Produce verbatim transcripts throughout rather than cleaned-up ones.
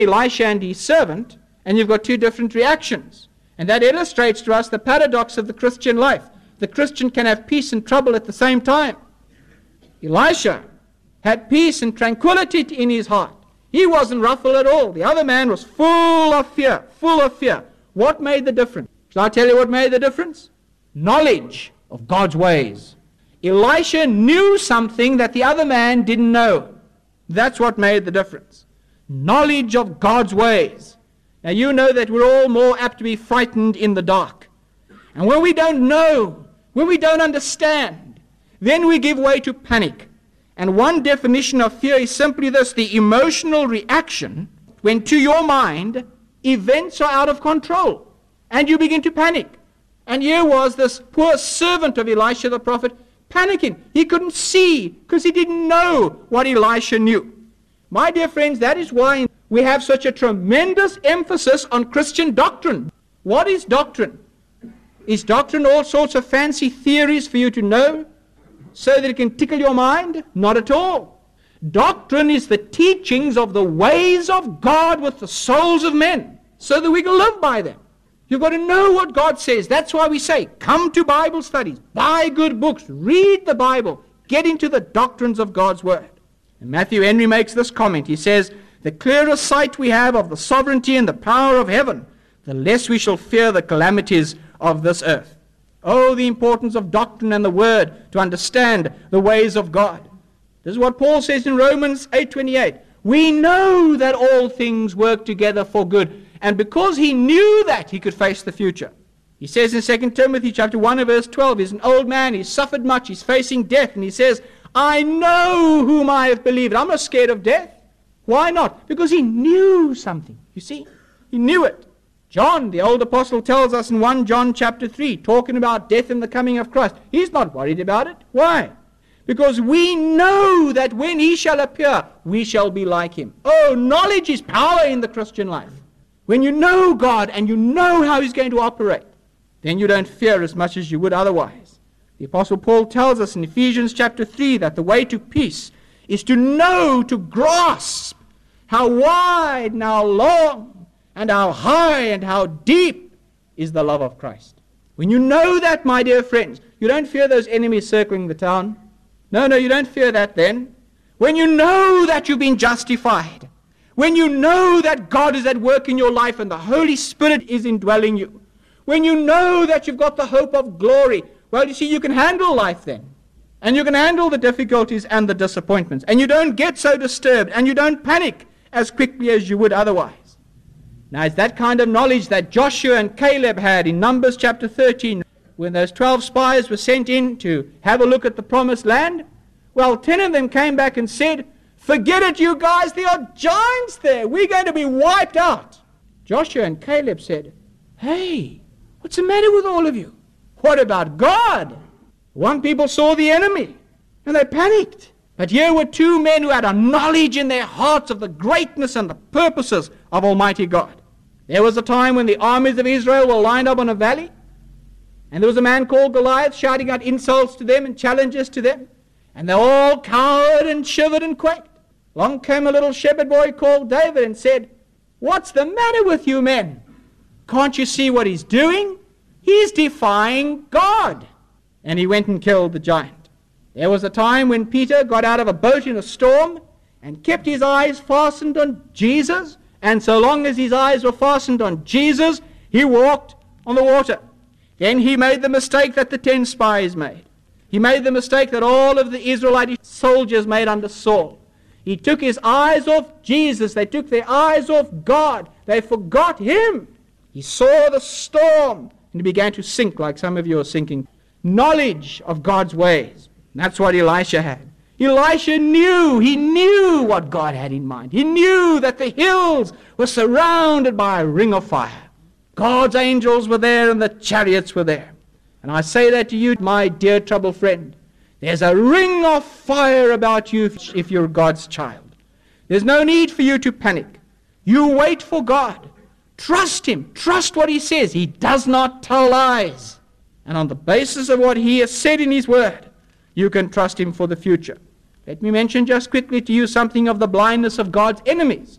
Elisha and his servant, and you've got two different reactions. And that illustrates to us the paradox of the Christian life. The Christian can have peace and trouble at the same time. Elisha had peace and tranquility in his heart. He wasn't ruffled at all. The other man was full of fear, full of fear. What made the difference? Shall I tell you what made the difference? Knowledge of God's ways. Elisha knew something that the other man didn't know. That's what made the difference. Knowledge of God's ways. Now you know that we're all more apt to be frightened in the dark. And when we don't know, when we don't understand, then we give way to panic. And one definition of fear is simply this: the emotional reaction when to your mind events are out of control and you begin to panic. And here was this poor servant of Elisha the prophet panicking. He couldn't see because he didn't know what Elisha knew. My dear friends, that is why we have such a tremendous emphasis on Christian doctrine. What is doctrine? Is doctrine all sorts of fancy theories for you to know so that it can tickle your mind? Not at all. Doctrine is the teachings of the ways of God with the souls of men so that we can live by them. You've got to know what God says. That's why we say, come to Bible studies, buy good books, read the Bible, get into the doctrines of God's Word. And Matthew Henry makes this comment. He says, the clearer sight we have of the sovereignty and the power of heaven, the less we shall fear the calamities of this earth. Oh, the importance of doctrine and the Word to understand the ways of God. This is what Paul says in Romans eight twenty-eight. We know that all things work together for good. And because he knew that, he could face the future. He says in Second Timothy chapter one and verse twelve, he's an old man, he's suffered much, he's facing death, and he says, I know whom I have believed. I'm not scared of death. Why not? Because he knew something. You see, he knew it. John, the old apostle, tells us in First John chapter three, talking about death and the coming of Christ. He's not worried about it. Why? Because we know that when he shall appear, we shall be like him. Oh, knowledge is power in the Christian life. When you know God and you know how he's going to operate, then you don't fear as much as you would otherwise. The apostle Paul tells us in Ephesians chapter three that the way to peace is to know, to grasp how wide and how long and how high and how deep is the love of Christ. When you know that, my dear friends, you don't fear those enemies circling the town. No, no, you don't fear that then. When you know that you've been justified, when you know that God is at work in your life and the Holy Spirit is indwelling you, when you know that you've got the hope of glory, well, you see, you can handle life then. And you can handle the difficulties and the disappointments. And you don't get so disturbed and you don't panic as quickly as you would otherwise. Now, it's that kind of knowledge that Joshua and Caleb had in Numbers chapter thirteen, when those twelve spies were sent in to have a look at the promised land. Well, ten of them came back and said, forget it, you guys, there are giants there. We're going to be wiped out. Joshua and Caleb said, hey, what's the matter with all of you? What about God? One people saw the enemy and they panicked. But here were two men who had a knowledge in their hearts of the greatness and the purposes of Almighty God. There was a time when the armies of Israel were lined up on a valley, and there was a man called Goliath shouting out insults to them and challenges to them, and they all cowered and shivered and quaked. Along came a little shepherd boy called David and said, what's the matter with you men? Can't you see what he's doing? He's defying God. And he went and killed the giant. There was a time when Peter got out of a boat in a storm and kept his eyes fastened on Jesus, and so long as his eyes were fastened on Jesus, he walked on the water. Then he made the mistake that the ten spies made. He made the mistake that all of the Israelite soldiers made under Saul. He took his eyes off Jesus. They took their eyes off God. They forgot him. He saw the storm and he began to sink like some of you are sinking. Knowledge of God's ways. That's what Elisha had. Elisha knew, he knew what God had in mind. He knew that the hills were surrounded by a ring of fire. God's angels were there and the chariots were there. And I say that to you, my dear troubled friend. There's a ring of fire about you if you're God's child. There's no need for you to panic. You wait for God. Trust him. Trust what he says. He does not tell lies. And on the basis of what he has said in his word, you can trust him for the future. Let me mention just quickly to you something of the blindness of God's enemies.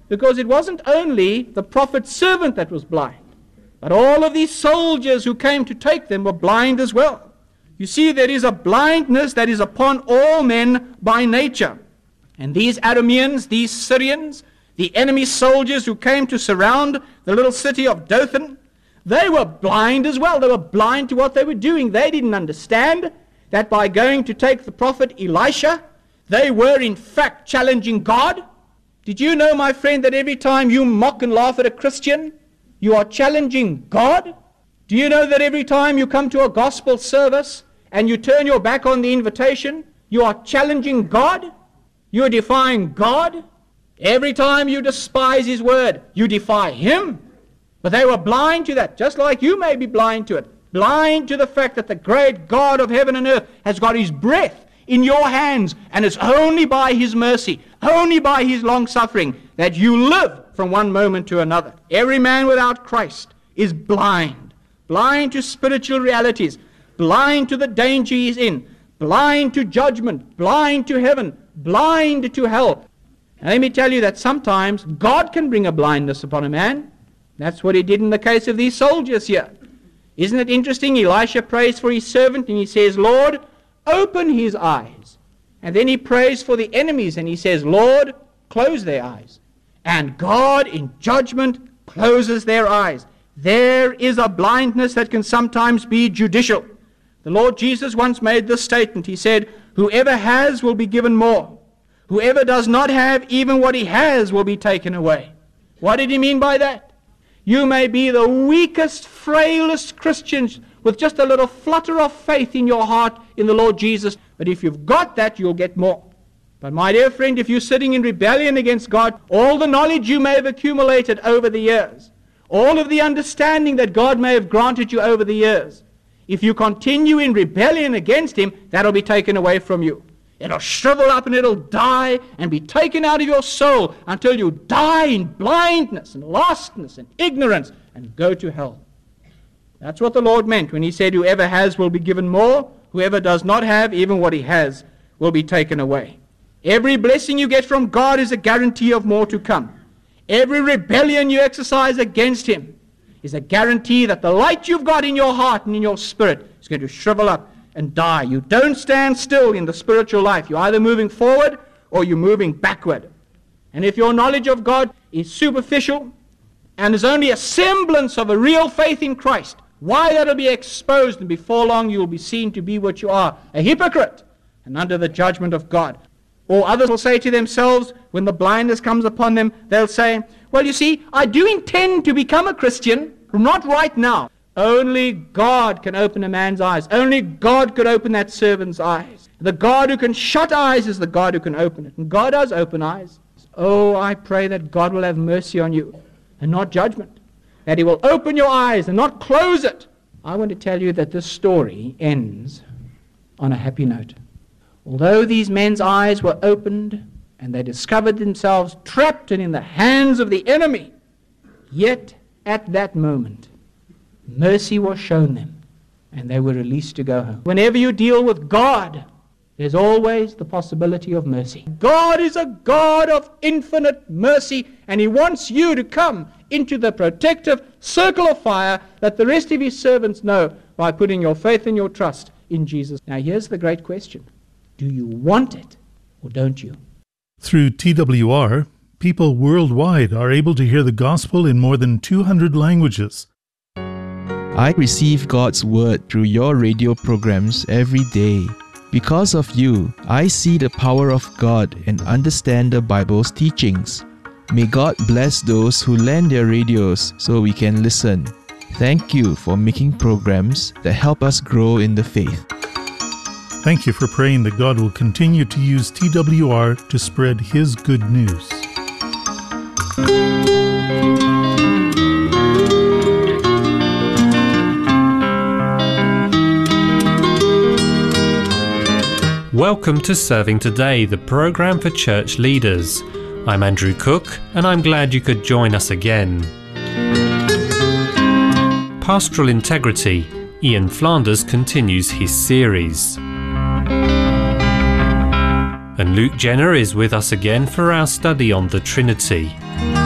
Because it wasn't only the prophet's servant that was blind, but all of these soldiers who came to take them were blind as well. You see, there is a blindness that is upon all men by nature. And these Arameans, these Syrians, the enemy soldiers who came to surround the little city of Dothan, they were blind as well. They were blind to what they were doing. They didn't understand that by going to take the prophet Elisha, they were in fact challenging God. Did you know, my friend, that every time you mock and laugh at a Christian, you are challenging God? Do you know that every time you come to a gospel service and you turn your back on the invitation, you are challenging God? You are defying God? Every time you despise His word, you defy Him. But they were blind to that, just like you may be blind to it. Blind to the fact that the great God of heaven and earth has got His breath in your hands, and it's only by His mercy, only by His long-suffering, that you live from one moment to another. Every man without Christ is blind. Blind to spiritual realities, blind to the danger he's in, blind to judgment, blind to heaven, blind to hell. And let me tell you that sometimes God can bring a blindness upon a man. That's what He did in the case of these soldiers here. Isn't it interesting? Elisha prays for his servant and he says, Lord, open his eyes. And then he prays for the enemies and he says, Lord, close their eyes. And God in judgment closes their eyes. There is a blindness that can sometimes be judicial. The Lord Jesus once made this statement. He said, whoever has will be given more. Whoever does not have, even what he has will be taken away. What did He mean by that? You may be the weakest, frailest Christians with just a little flutter of faith in your heart in the Lord Jesus. But if you've got that, you'll get more. But my dear friend, if you're sitting in rebellion against God, all the knowledge you may have accumulated over the years, all of the understanding that God may have granted you over the years, if you continue in rebellion against Him, that'll be taken away from you. It'll shrivel up and it'll die and be taken out of your soul until you die in blindness and lostness and ignorance and go to hell. That's what the Lord meant when He said, whoever has will be given more, whoever does not have, even what he has, will be taken away. Every blessing you get from God is a guarantee of more to come. Every rebellion you exercise against Him is a guarantee that the light you've got in your heart and in your spirit is going to shrivel up and die. You don't stand still in the spiritual life. You're either moving forward or you're moving backward. And if your knowledge of God is superficial and is only a semblance of a real faith in Christ, why, that'll be exposed, and before long you'll be seen to be what you are, a hypocrite, and under the judgment of God. Or others will say to themselves, when the blindness comes upon them, they'll say, well, you see, I do intend to become a Christian, not right now. Only God can open a man's eyes. Only God could open that servant's eyes. The God who can shut eyes is the God who can open it. And God does open eyes. Oh, I pray that God will have mercy on you and not judgment. That He will open your eyes and not close it. I want to tell you that this story ends on a happy note. Although these men's eyes were opened and they discovered themselves trapped and in the hands of the enemy, yet at that moment, mercy was shown them, and they were released to go home. Whenever you deal with God, there's always the possibility of mercy. God is a God of infinite mercy, and He wants you to come into the protective circle of fire that the rest of His servants know by putting your faith and your trust in Jesus. Now here's the great question. Do you want it, or don't you? Through T W R, people worldwide are able to hear the gospel in more than two hundred languages. I receive God's word through your radio programs every day. Because of you, I see the power of God and understand the Bible's teachings. May God bless those who lend their radios so we can listen. Thank you for making programs that help us grow in the faith. Thank you for praying that God will continue to use T W R to spread His good news. Welcome to Serving Today, the program for church leaders. I'm Andrew Cook, and I'm glad you could join us again. Pastoral Integrity, Ian Flanders continues his series. And Luke Jenner is with us again for our study on the Trinity.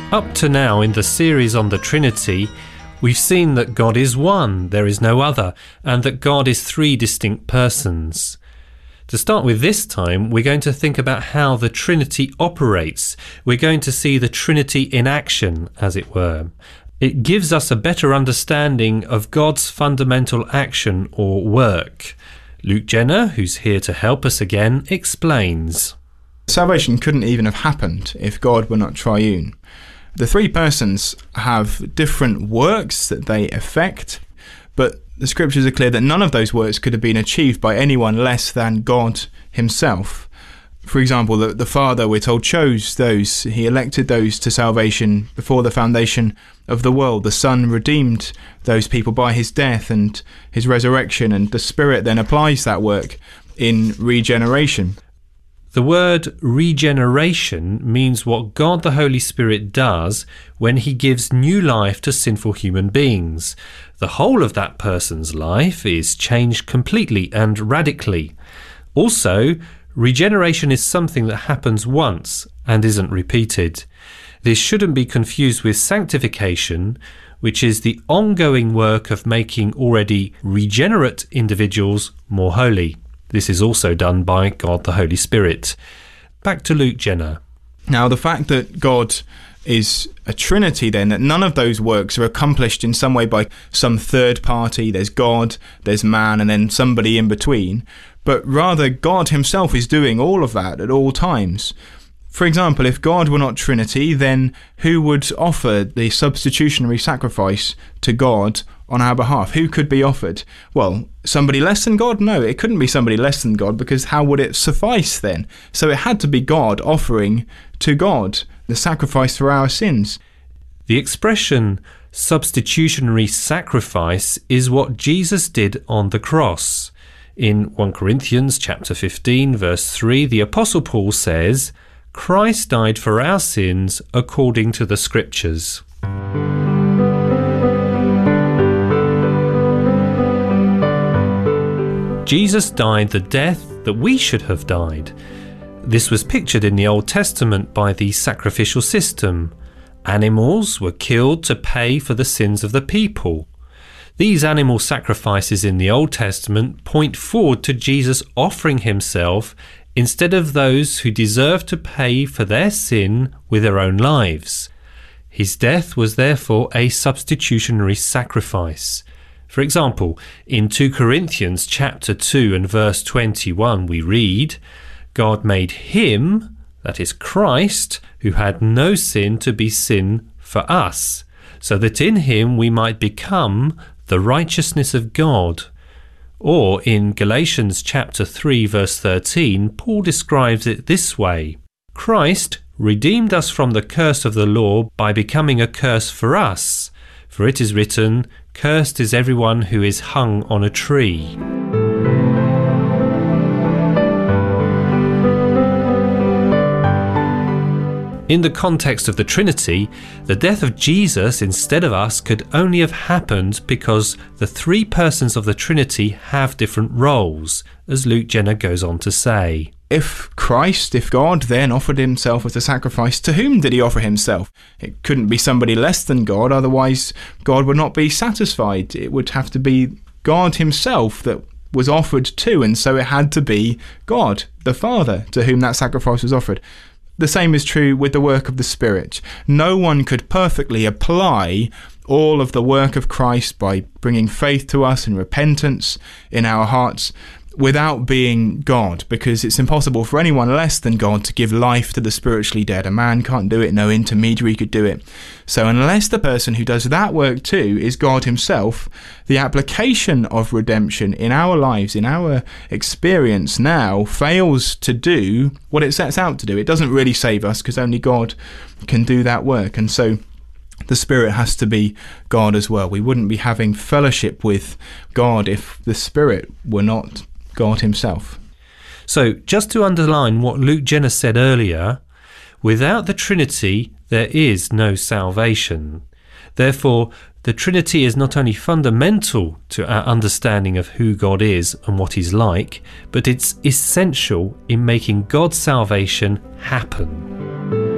Up to now in the series on the Trinity, we've seen that God is one, there is no other, and that God is three distinct persons. To start with this time, we're going to think about how the Trinity operates. We're going to see the Trinity in action, as it were. It gives us a better understanding of God's fundamental action or work. Luke Jenner, who's here to help us again, explains. Salvation couldn't even have happened if God were not triune. The three persons have different works that they effect, but the scriptures are clear that none of those works could have been achieved by anyone less than God himself. For example, the, the Father, we're told, chose those. He elected those to salvation before the foundation of the world. The Son redeemed those people by his death and his resurrection, and the Spirit then applies that work in regeneration. The word regeneration means what God the Holy Spirit does when he gives new life to sinful human beings. The whole of that person's life is changed completely and radically. Also, regeneration is something that happens once and isn't repeated. This shouldn't be confused with sanctification, which is the ongoing work of making already regenerate individuals more holy. This is also done by God the Holy Spirit. Back to Luke Jenner. Now, the fact that God is a Trinity, then, that none of those works are accomplished in some way by some third party. There's God, there's man, and then somebody in between. But rather, God himself is doing all of that at all times. For example, if God were not Trinity, then who would offer the substitutionary sacrifice to God on our behalf? Who could be offered? Well, somebody less than God? No, it couldn't be somebody less than God, because how would it suffice then? So it had to be God offering to God the sacrifice for our sins. The expression substitutionary sacrifice is what Jesus did on the cross. In First Corinthians chapter fifteen, verse three, the Apostle Paul says, Christ died for our sins according to the Scriptures. Jesus died the death that we should have died. This was pictured in the Old Testament by the sacrificial system. Animals were killed to pay for the sins of the people. These animal sacrifices in the Old Testament point forward to Jesus offering himself instead of those who deserved to pay for their sin with their own lives. His death was therefore a substitutionary sacrifice. For example, in Second Corinthians chapter two and verse twenty-one we read, God made him, that is Christ, who had no sin, to be sin for us, so that in him we might become the righteousness of God. Or in Galatians chapter three verse thirteen, Paul describes it this way, Christ redeemed us from the curse of the law by becoming a curse for us, for it is written, Cursed is everyone who is hung on a tree. In the context of the Trinity, the death of Jesus instead of us could only have happened because the three persons of the Trinity have different roles, as Luke Jenner goes on to say. If Christ, if God then offered himself as a sacrifice, to whom did he offer himself? It couldn't be somebody less than God, otherwise God would not be satisfied. It would have to be God himself that was offered to, and so it had to be God, the Father, to whom that sacrifice was offered. The same is true with the work of the Spirit. No one could perfectly apply all of the work of Christ by bringing faith to us and repentance in our hearts without being God, because it's impossible for anyone less than God to give life to the spiritually dead. A man can't do it, no intermediary could do it. So unless the person who does that work too is God himself, the application of redemption in our lives, in our experience now, fails to do what it sets out to do. It doesn't really save us because only God can do that work. And so the Spirit has to be God as well. We wouldn't be having fellowship with God if the Spirit were not God himself. So, just to underline what Luke Jenner said earlier, without the Trinity, there is no salvation. Therefore, the Trinity is not only fundamental to our understanding of who God is and what he's like, but it's essential in making God's salvation happen.